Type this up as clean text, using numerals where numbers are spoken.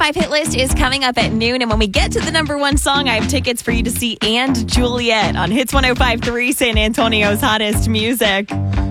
5 hit list is coming up at noon. And when we get to the number one song, I have tickets for you to see And Juliet on Hits 105.3, San Antonio's hottest music.